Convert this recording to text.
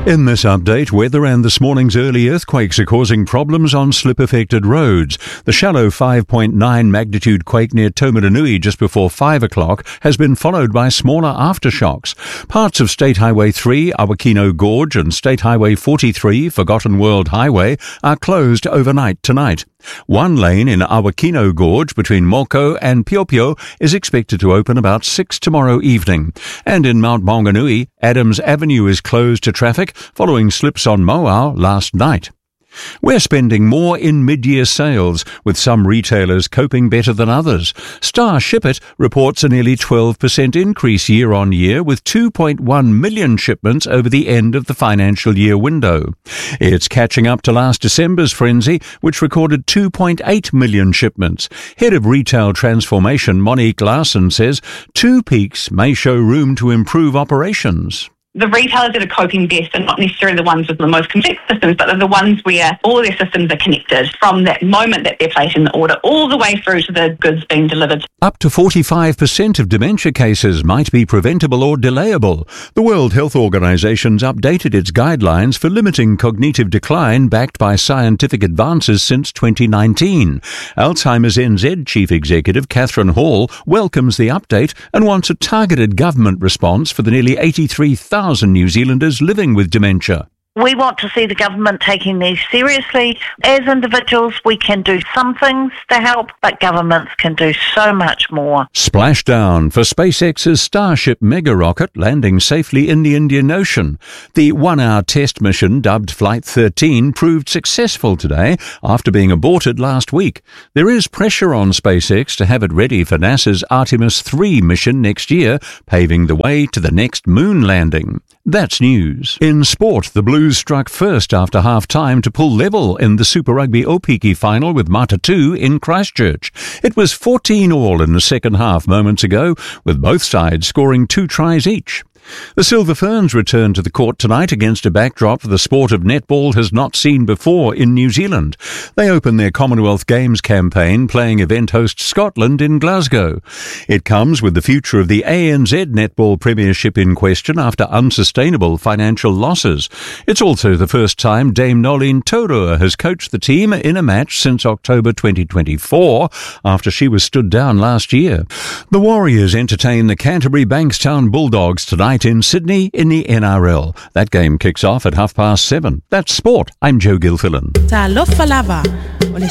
In this update, weather and this morning's early earthquakes are causing problems on slip-affected roads. The shallow 5.9 magnitude quake near Taumarunui just before 5 o'clock has been followed by smaller aftershocks. Parts of State Highway 3, Awakino Gorge, and State Highway 43, Forgotten World Highway, are closed overnight tonight. One lane in Awakino Gorge between Moko and Piopio is expected to open about 6 tomorrow evening. And in Mount Maunganui, Adams Avenue is closed to traffic following slips on Moau last night. We're spending more in mid-year sales, with some retailers coping better than others. Starship It reports a nearly 12% increase year-on-year, with 2.1 million shipments over the end of the financial year window. It's catching up to last December's frenzy, which recorded 2.8 million shipments. Head of Retail Transformation Monique Larson says 2 peaks may show room to improve operations. The retailers that are coping best are not necessarily the ones with the most complex systems, but they're the ones where all their systems are connected from that moment that they're placing the order all the way through to the goods being delivered. Up to 45% of dementia cases might be preventable or delayable. The World Health Organization's updated its guidelines for limiting cognitive decline backed by scientific advances since 2019. Alzheimer's NZ Chief Executive Catherine Hall welcomes the update and wants a targeted government response for the nearly 83,000 New Zealanders living with dementia. We want to see the government taking these seriously. As individuals, we can do some things to help, but governments can do so much more. Splashdown for SpaceX's Starship mega rocket landing safely in the Indian Ocean. The 1-hour test mission, dubbed Flight 13, proved successful today after being aborted last week. There is pressure on SpaceX to have it ready for NASA's Artemis 3 mission next year, paving the way to the next moon landing. That's news. In sport, the Blues struck first after half-time to pull level in the Super Rugby Opiki final with Matatu in Christchurch. It was 14-all in the second half moments ago, with both sides scoring 2 tries each. The Silver Ferns return to the court tonight against a backdrop the sport of netball has not seen before in New Zealand. They open their Commonwealth Games campaign playing event host Scotland in Glasgow. It comes with the future of the ANZ Netball Premiership in question after unsustainable financial losses. It's also the first time Dame Nolene Taurua has coached the team in a match since October 2024, after she was stood down last year. The Warriors entertain the Canterbury Bankstown Bulldogs tonight in Sydney in the NRL. That game kicks off at 7:30. That's sport. I'm Joe Gilfillan.